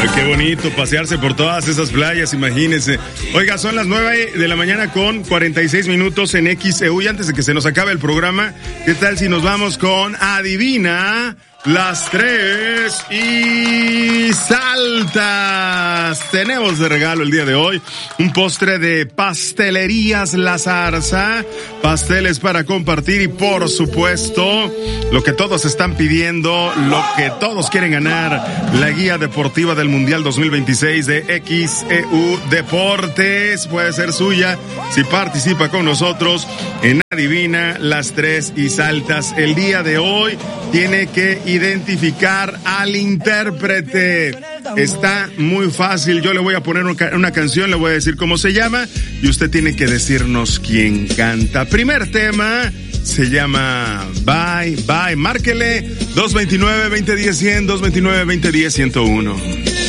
Ay, qué bonito pasearse por todas esas playas, imagínense. Oiga, son las 9 de la mañana con 46 minutos en XEU. Y antes de que se nos acabe el programa, ¿qué tal si nos vamos con Adivina las 3 y saltas? Tenemos de regalo el día de hoy un postre de Pastelerías La Zarza, pasteles para compartir y por supuesto lo que todos están pidiendo, lo que todos quieren ganar, la guía deportiva del Mundial 2026 de XEU Deportes. Puede ser suya si participa con nosotros en Adivina las 3 y saltas. El día de hoy tiene que identificar al intérprete. Está muy fácil. Yo le voy a poner una canción, le voy a decir cómo se llama y usted tiene que decirnos quién canta. Primer tema se llama Bye Bye. Márquele 229-2010-100, 229-2010-101.